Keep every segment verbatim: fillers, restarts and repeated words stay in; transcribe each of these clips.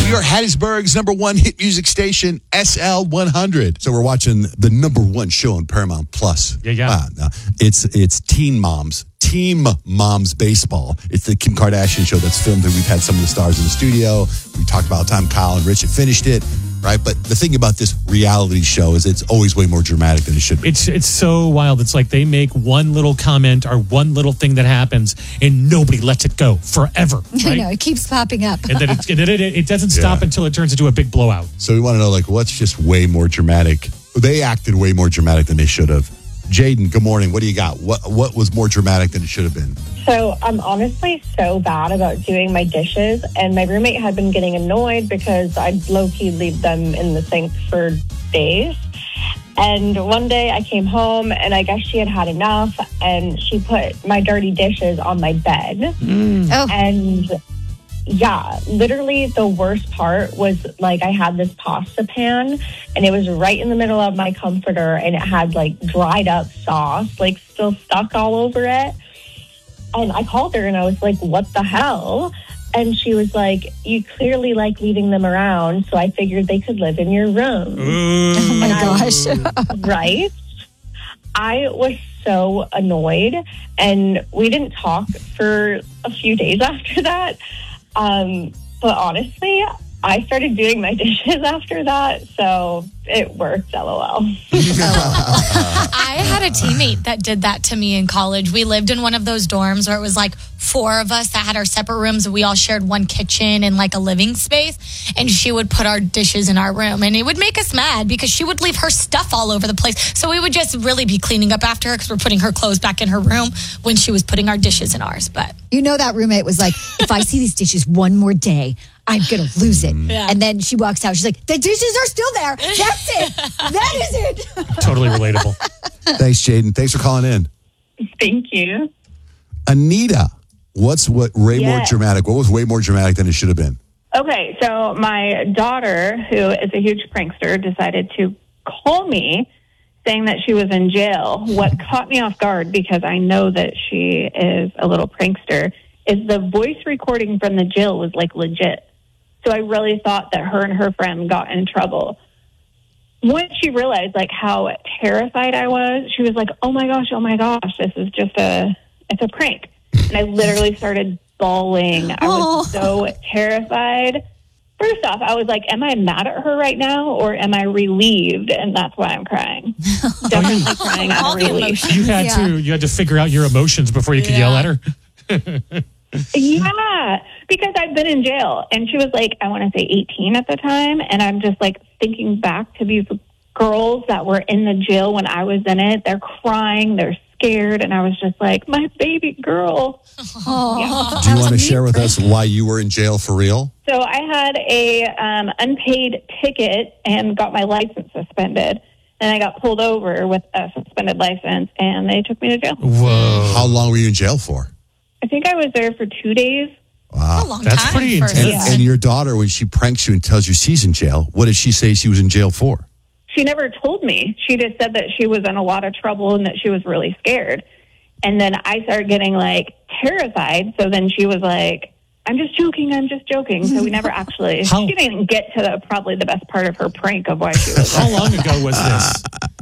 New York, Hattiesburg's number one hit music station, S L one hundred. So we're watching the number one show on Paramount Plus. Yeah, yeah. Ah, no. It's it's Teen Moms. Team Moms Baseball. It's the Kim Kardashian show that's filmed, and we've had some of the stars in the studio. We talked about the time Kyle and Rich had finished it, right? But the thing about this reality show is it's always way more dramatic than it should be. It's it's so wild. It's like they make one little comment or one little thing that happens, and nobody lets it go forever. Right? I know, it keeps popping up. And then, it, and then it, it doesn't stop Yeah. until it turns into a big blowout. So we want to know, like, what's just way more dramatic? They acted way more dramatic than they should have. Jaden, good morning. What do you got? What what was more dramatic than it should have been? So I'm honestly so bad about doing my dishes, and my roommate had been getting annoyed because I'd low-key leave them in the sink for days. And one day I came home, and I guess she had had enough, and she put my dirty dishes on my bed. Mm. Oh. And yeah, literally the worst part was, like, I had this pasta pan, and it was right in the middle of my comforter, and it had, like, dried up sauce, like, still stuck all over it. And I called her, and I was like, what the hell? And she was like, you clearly like leaving them around, so I figured they could live in your room. Oh, my gosh. Right? I was so annoyed, and we didn't talk for a few days after that. Um, but honestly, I started doing my dishes after that, so it worked, LOL. I had a teammate that did that to me in college. We lived in one of those dorms where it was like four of us that had our separate rooms. We all shared one kitchen and like a living space. And she would put our dishes in our room. And it would make us mad because she would leave her stuff all over the place. So we would just really be cleaning up after her because we're putting her clothes back in her room when she was putting our dishes in ours. But You know that roommate was like, if I see these dishes one more day, I'm going to lose it. Yeah. And then she walks out. She's like, the dishes are still there. That's it. That is it. Totally relatable. Thanks, Jaden. Thanks for calling in. Thank you. Anita, what's what way more Yes. dramatic? What was way more dramatic than it should have been? Okay, so my daughter, who is a huge prankster, decided to call me saying that she was in jail. What caught me off guard, because I know that she is a little prankster, is the voice recording from the jail was like legit. So I really thought that her and her friend got in trouble. Once she realized like how terrified I was, she was like, oh my gosh, oh my gosh, this is just a, it's a prank. And I literally started bawling. I was so terrified. First off, I was like, am I mad at her right now, or am I relieved? And that's why I'm crying. Definitely crying out all of the relief. emotions. You had Yeah. to you had to figure out your emotions before you could Yeah. yell at her. Yeah, because I've been in jail. And she was like, I want to say eighteen at the time. And I'm just like thinking back to these girls that were in the jail when I was in it. They're crying, they're scared. And I was just like, my baby girl. Oh. Do you want to share with us why you were in jail for real? So I had a um, unpaid ticket and got my license suspended. And I got pulled over with a suspended license, and they took me to jail. Whoa. How long were you in jail for? I think I was there for two days. Wow. a long That's time pretty for intense. And, Yeah. and your daughter, when she pranks you and tells you she's in jail, what did she say she was in jail for? She never told me. She just said that she was in a lot of trouble and that she was really scared. And then I started getting like terrified. So then she was like, I'm just joking. I'm just joking. So we never actually, How- she didn't get to the, probably the best part of her prank of why she was How there. long ago was this?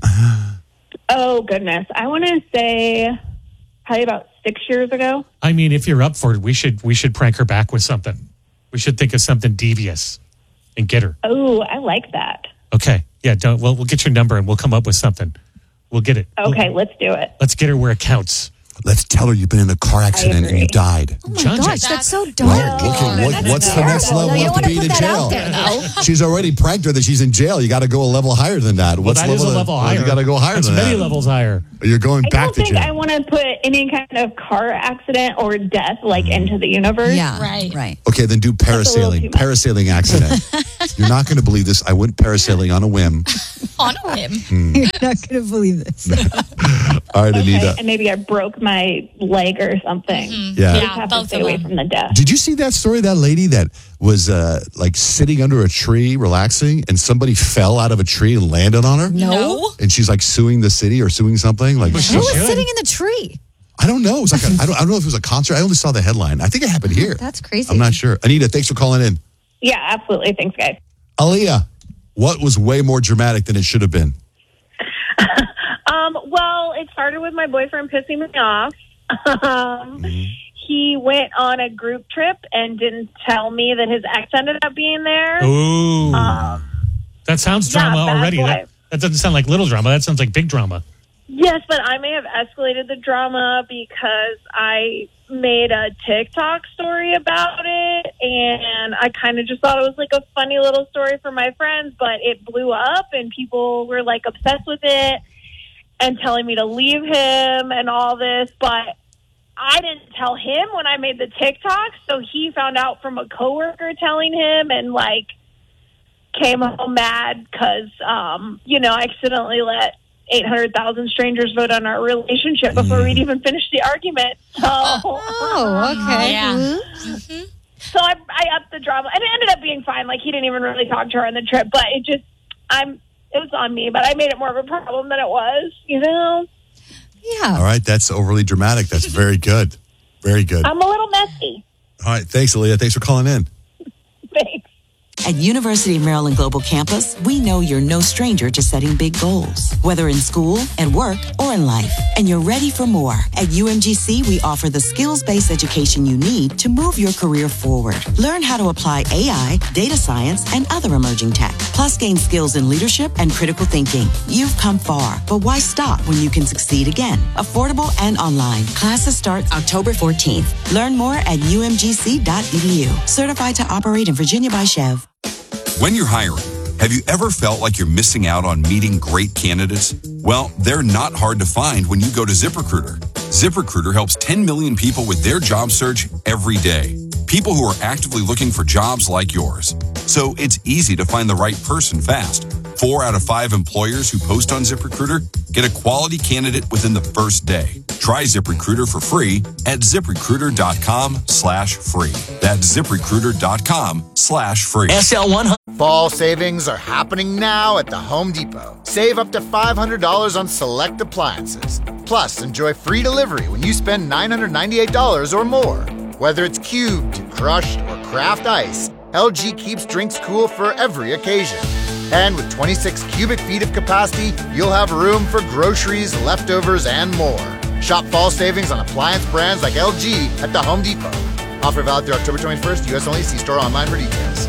Oh, goodness. I want to say probably about six years ago. I mean, if you're up for it, we should we should prank her back with something. We should think of something devious and get her. Oh, I like that. Okay. Yeah, don't we'll we'll get your number and we'll come up with something. We'll get it. Okay, We'll- let's do it. let's get her where it counts. Let's tell her you've been in a car accident and you agree. died. Oh my John, gosh, Jackson. that's so Well, dark. what can- what- that's what's the next terrible. level No, you up don't to wanna being in put that jail? out there, though. She's already pranked her that she's in jail. You got to go a level higher than that. Well, What's that is a level level well, higher. You got to go higher That's than many that. levels higher. You're going I back don't to think jail. I want to put any kind of car accident or death like into the universe. Yeah, Right. right. Okay, then do a little parasailing. too much. Parasailing accident. You're not going to believe this. I went parasailing on a whim. On a whim. You're not going to believe this. All right, Okay, Anita. and maybe I broke my leg or something. Yeah. I just Yeah, have to both stay of away them. from the death. Did you see that story? That lady that was uh, like sitting under a tree, relaxing, and somebody fell out of a tree and landed on her. No. And she's like suing the city or suing something. Like But Who was should. sitting in the tree? I don't know. It was like a, I don't I don't know if it was a concert. I only saw the headline. I think it happened here. That's crazy. I'm not sure. Anita, thanks for calling in. Yeah, absolutely. Thanks, guys. Aaliyah, what was way more dramatic than it should have been? um, well, it started with my boyfriend pissing me off. um, mm-hmm. He went on a group trip and didn't tell me that his ex ended up being there. Ooh. Um, that sounds drama yeah, already. That, that doesn't sound like little drama. That sounds like big drama. Yes, but I may have escalated the drama because I made a TikTok story about it, and I kind of just thought it was like a funny little story for my friends, but it blew up, and people were like obsessed with it and telling me to leave him and all this, but I didn't tell him when I made the TikTok, so he found out from a coworker telling him and, like, came home mad because, um, you know, I accidentally let eight hundred thousand strangers vote on our relationship before we'd even finished the argument. So, oh, okay. Yeah. Mm-hmm. So I, I upped the drama, and it ended up being fine. Like, he didn't even really talk to her on the trip, but it just, I'm, it was on me, but I made it more of a problem than it was, you know? Yeah. All right, that's overly dramatic. That's very good. Very good. I'm a little messy. All right, thanks, Aaliyah. Thanks for calling in. Thanks. At University of Maryland Global Campus, we know you're no stranger to setting big goals, whether in school, at work, or in life. And you're ready for more. At U M G C, we offer the skills-based education you need to move your career forward. Learn how to apply A I, data science, and other emerging tech. Plus, gain skills in leadership and critical thinking. You've come far, but why stop when you can succeed again? Affordable and online. Classes start October fourteenth. Learn more at U M G C dot E D U. Certified to operate in Virginia by Chev. When you're hiring, have you ever felt like you're missing out on meeting great candidates? Well, they're not hard to find when you go to ZipRecruiter. ZipRecruiter helps ten million people with their job search every day. People who are actively looking for jobs like yours. So it's easy to find the right person fast. Four out of five employers who post on ZipRecruiter get a quality candidate within the first day. Try ZipRecruiter for free at ZipRecruiter.com slash free. That's ZipRecruiter.com slash free. S L one hundred. Fall savings are happening now at the Home Depot. Save up to five hundred dollars on select appliances. Plus, enjoy free delivery when you spend nine hundred ninety-eight dollars or more. Whether it's cubed, crushed, or craft ice, L G keeps drinks cool for every occasion. And with twenty-six cubic feet of capacity, you'll have room for groceries, leftovers, and more. Shop fall savings on appliance brands like L G at the Home Depot. Offer valid through October twenty-first, U S only. See store online for details.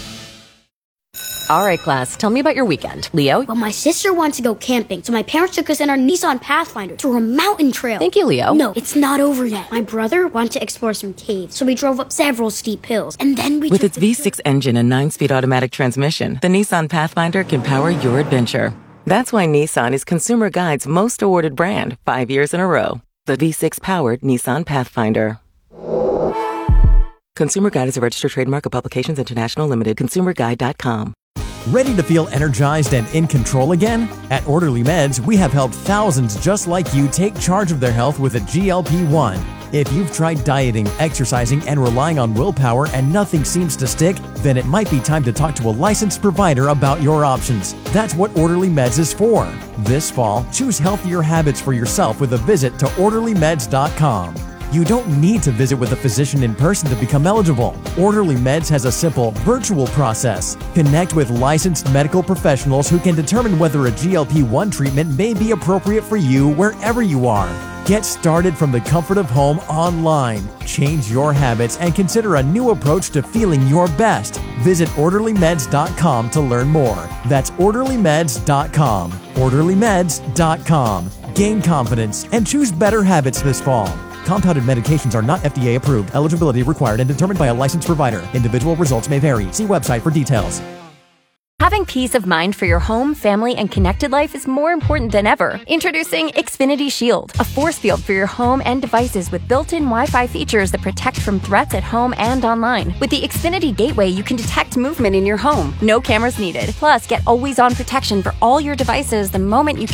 All right, class, tell me about your weekend. Leo? Well, my sister wants to go camping, so my parents took us in our Nissan Pathfinder through a mountain trail. Thank you, Leo. No, it's not over yet. My brother wanted to explore some caves, so we drove up several steep hills, and then we With took its the V six engine and nine-speed automatic transmission, the Nissan Pathfinder can power your adventure. That's why Nissan is Consumer Guide's most awarded brand, five years in a row. The V six-powered Nissan Pathfinder. Consumer Guide is a registered trademark of Publications International Limited. consumer guide dot com. Ready to feel energized and in control again? At Orderly Meds, we have helped thousands just like you take charge of their health with a G L P one. If you've tried dieting, exercising, and relying on willpower and nothing seems to stick, then it might be time to talk to a licensed provider about your options. That's what Orderly Meds is for. This fall, choose healthier habits for yourself with a visit to orderly meds dot com. You don't need to visit with a physician in person to become eligible. Orderly Meds has a simple, virtual process. Connect with licensed medical professionals who can determine whether a G L P one treatment may be appropriate for you wherever you are. Get started from the comfort of home online. Change your habits and consider a new approach to feeling your best. Visit orderly meds dot com to learn more. That's orderly meds dot com. orderly meds dot com. Gain confidence and choose better habits this fall. Compounded medications are not F D A approved. Eligibility required and determined by a licensed provider. Individual results may vary. See website for details. Having peace of mind for your home, family, and connected life is more important than ever. Introducing Xfinity Shield, a force field for your home and devices with built-in Wi-Fi features that protect from threats at home and online. With the Xfinity Gateway, you can detect movement in your home. No cameras needed. Plus, get always-on protection for all your devices the moment you